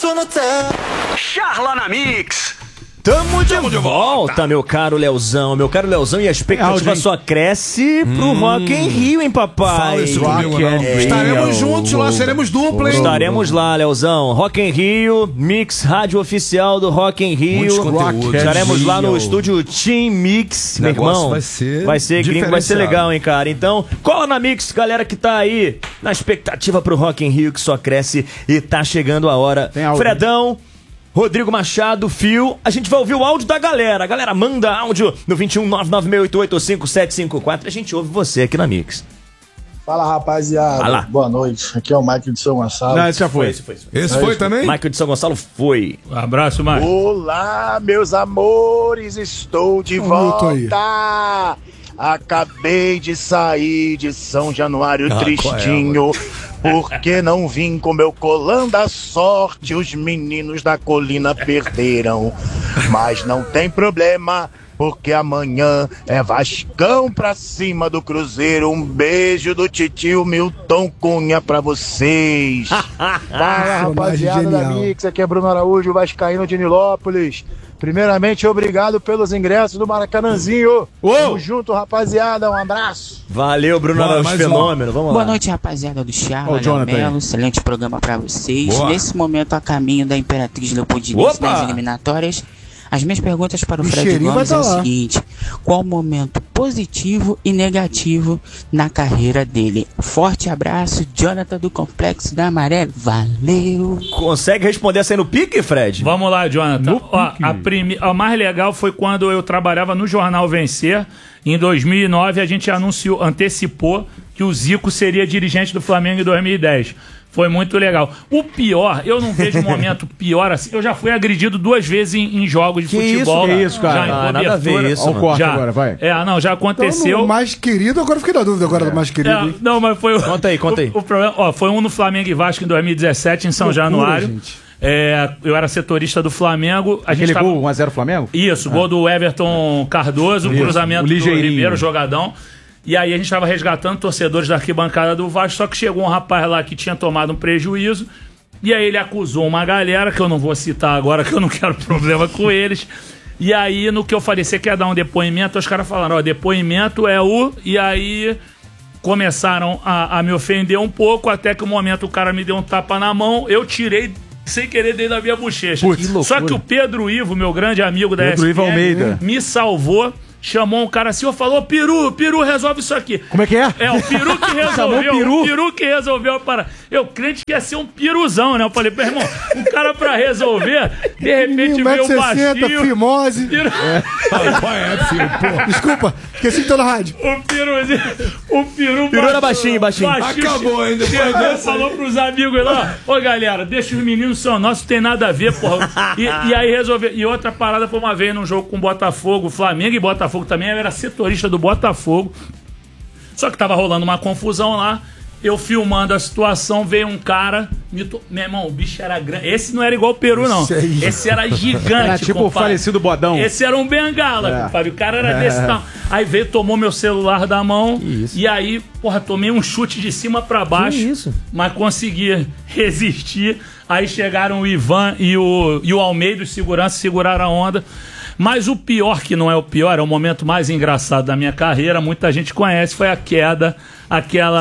Charla na Mix. Tamo de volta, meu caro Leozão. Meu caro Leozão, e a expectativa só cresce pro Rock in Rio, hein, papai? Fala isso comigo, não. Estaremos juntos lá, seremos dupla, hein? Estaremos lá, Leozão. Rock in Rio, Mix, rádio oficial do Rock in Rio. Estaremos lá no estúdio Team Mix, meu irmão. Vai ser gringo, vai ser legal, hein, cara? Então, cola na Mix, galera que tá aí na expectativa pro Rock in Rio, que só cresce e tá chegando a hora. Fredão, Rodrigo Machado, Fio, a gente vai ouvir o áudio da galera. A galera manda áudio no 21996885754. A gente ouve você aqui na Mix. Fala, rapaziada. Fala. Boa noite. Aqui é o Michael de São Gonçalo. Não, esse já foi. Esse foi também? Michael de São Gonçalo foi. Um abraço, Michael. Olá, meus amores. Estou de volta. Acabei de sair de São Januário tristinho. Porque não vim com meu colã da sorte, os meninos da colina perderam. Mas não tem problema, porque amanhã é Vascão pra cima do Cruzeiro. Um beijo do titio Milton Cunha pra vocês. Fala, rapaziada da Mix, aqui é Bruno Araújo, vascaíno de Nilópolis. Primeiramente, obrigado pelos ingressos do Maracanãzinho. Tamo junto, rapaziada. Um abraço. Valeu, Bruno Araújo, fenômeno. Vamos lá. Boa noite, rapaziada do Charla, Melo. Excelente programa pra vocês. Boa. Nesse momento, a caminho da Imperatriz Leopoldinense das eliminatórias. As minhas perguntas para o Fred Gomes é o seguinte: qual o momento positivo e negativo na carreira dele? Forte abraço, Jonathan do Complexo da Maré. Valeu! Consegue responder essa aí no pique, Fred? Vamos lá, Jonathan. Ó, a mais legal foi quando eu trabalhava no Jornal Vencer. Em 2009, a gente antecipou que o Zico seria dirigente do Flamengo em 2010. Foi muito legal. O pior, eu não vejo um momento pior assim. Eu já fui agredido 2 vezes em jogos de futebol. Que isso, cara? Já nada a ver isso. Olha o corte agora, vai. Já aconteceu. Então, o mais querido, agora fiquei na dúvida agora do mais querido. Não, mas foi... Conta aí. O problema, foi um no Flamengo e Vasco em 2017, em São Januário. Gente. Eu era setorista do Flamengo. Aquele gol 1-0 Flamengo? Isso, gol do Everton Cardoso, cruzamento do Ribeiro, jogadão. E aí a gente estava resgatando torcedores da arquibancada do Vasco, só que chegou um rapaz lá que tinha tomado um prejuízo, e aí ele acusou uma galera, que eu não vou citar agora, que eu não quero problema com eles. E aí, no que eu falei, você quer dar um depoimento? Os caras falaram, depoimento é o... E aí começaram a me ofender um pouco, até que um momento o cara me deu um tapa na mão, eu tirei sem querer dentro da minha bochecha. Só que o Pedro Ivo, meu grande amigo da Pedro Ivo Almeida, me salvou. Chamou um cara assim, falou, Peru, resolve isso aqui. Como é que é? É, o Peru que resolveu. O Peru que resolveu a parada. Eu crente que ia ser um piruzão, né? Eu falei, meu irmão, um cara pra resolver, de repente veio o baixinho. Fimose. Peru... Desculpa, esqueci que tô na rádio. O Peru era baixinho. Acabou ainda. Falou pros amigos lá, galera, deixa os meninos são nossos, não tem nada a ver, porra. E aí resolveu. E outra parada foi uma vez num jogo com Botafogo, Flamengo e Botafogo também, eu era setorista do Botafogo. Só que tava rolando uma confusão lá. Eu filmando a situação, veio um cara. Meu irmão, o bicho era grande. Esse não era igual o Peru, não. Esse era gigante. Era tipo o falecido Bodão. Esse era um bengala, compadre. O cara era desse tamanho. Aí veio, tomou meu celular da mão. E aí, tomei um chute de cima pra baixo. Mas consegui resistir. Aí chegaram o Ivan e o Almeida, os seguranças, seguraram a onda. Mas o pior, que não é o pior, é o momento mais engraçado da minha carreira, muita gente conhece, foi a queda, a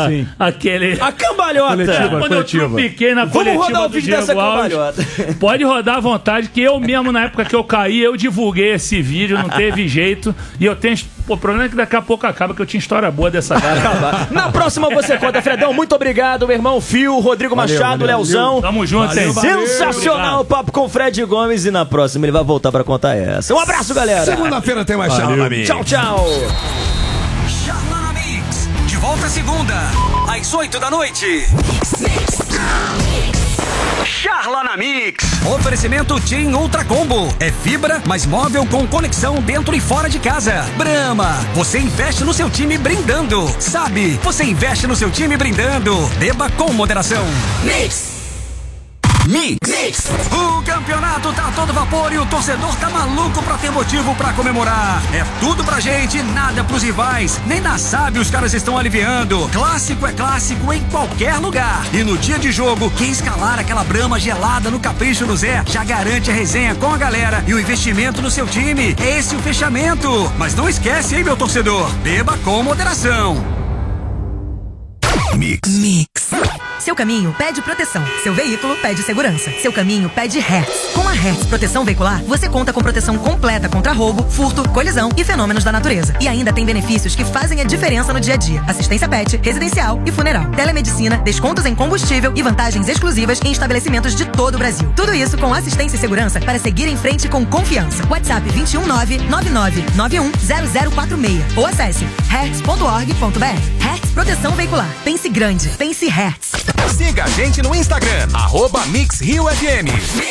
cambalhota. Quando eu tropiquei na coletiva. Vamos rodar o vídeo dessa cambalhota. Pode rodar à vontade, que eu mesmo, na época que eu caí, eu divulguei esse vídeo, não teve jeito. E eu tenho... o problema é que daqui a pouco acaba, que eu tinha história boa dessa cara. Na próxima você conta, Fredão. Muito obrigado, meu irmão Fio, Rodrigo Machado, Leozão. Tamo junto, hein? Sensacional o papo com o Fred Gomes. E na próxima ele vai voltar pra contar essa. Um abraço, galera. Segunda-feira tem mais Charla na Mix. Tchau, tchau. Charla na Mix. De volta segunda, às 8 da noite. Charla na Mix. Oferecimento Team Ultra Combo. É fibra, mais móvel com conexão dentro e fora de casa. Brahma. Você investe no seu time brindando. Sabe, você investe no seu time brindando. Beba com moderação. Mix. Mix. O campeonato tá a todo vapor e o torcedor tá maluco pra ter motivo pra comemorar. É tudo pra gente, nada pros rivais. Nem na SAB os caras estão aliviando. Clássico é clássico em qualquer lugar. E no dia de jogo, quem escalar aquela Brahma gelada no Capricho do Zé já garante a resenha com a galera e o investimento no seu time. É esse o fechamento. Mas não esquece, hein, meu torcedor? Beba com moderação. Mix. Seu caminho pede proteção. Seu veículo pede segurança. Seu caminho pede Hertz. Com a Hertz Proteção Veicular, você conta com proteção completa contra roubo, furto, colisão e fenômenos da natureza. E ainda tem benefícios que fazem a diferença no dia a dia. Assistência pet, residencial e funeral. Telemedicina, descontos em combustível e vantagens exclusivas em estabelecimentos de todo o Brasil. Tudo isso com assistência e segurança para seguir em frente com confiança. WhatsApp 21999910046 ou acesse hertz.org.br. Hertz Proteção Veicular. Pense grande. Pense Hertz. Siga a gente no Instagram, @MixRioFM.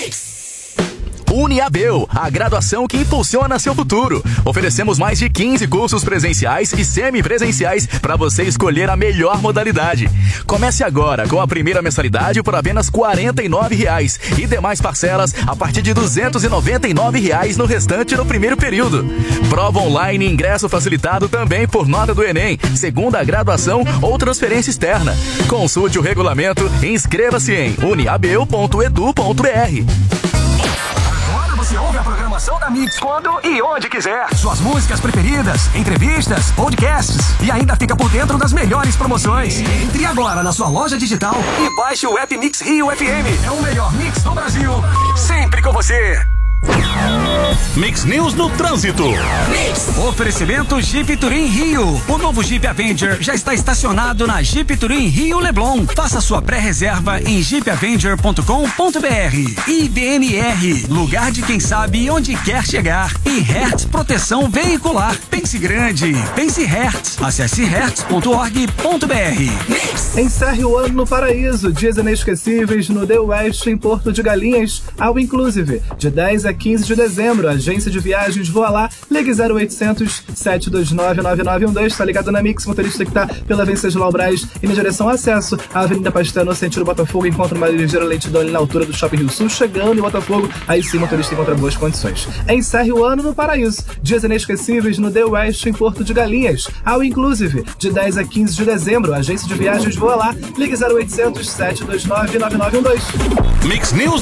UniAbel, a graduação que impulsiona seu futuro. Oferecemos mais de 15 cursos presenciais e semipresenciais para você escolher a melhor modalidade. Comece agora com a primeira mensalidade por apenas R$ 49 e demais parcelas a partir de R$ 299 no restante no primeiro período. Prova online e ingresso facilitado também por nota do Enem, segunda graduação ou transferência externa. Consulte o regulamento e inscreva-se em uniabel.edu.br. Você ouve a programação da Mix quando e onde quiser. Suas músicas preferidas, entrevistas, podcasts e ainda fica por dentro das melhores promoções. Entre agora na sua loja digital e baixe o app Mix Rio FM. É o melhor mix do Brasil. Sempre com você. Mix News no trânsito. Oferecimento Jeep Touring Rio. O novo Jeep Avenger já está estacionado na Jeep Touring Rio Leblon. Faça sua pré-reserva em jeepavenger.com.br. IBMR, lugar de quem sabe onde quer chegar. E Hertz Proteção Veicular. Pense grande, pense Hertz. Acesse hertz.org.br. Encerre o ano no paraíso. Dias inesquecíveis no The West em Porto de Galinhas, ao Inclusive, de 10 a 15 de dezembro. Agência de viagens Voa Lá. Ligue 0800 729 9912. Tá ligado na Mix, motorista que tá pela Venceslau Braz e na direção acesso à Avenida Pastel no sentido Botafogo. Encontra uma ligeira lentidão ali na altura do Shopping Rio Sul. Chegando em Botafogo, aí sim o motorista encontra boas condições. Encerre o ano no paraíso. Dias inesquecíveis no The West em Porto de Galinhas, ao Inclusive, de 10 a 15 de dezembro. Agência de viagens Voa Lá. Ligue 0800 729 9912. Mix News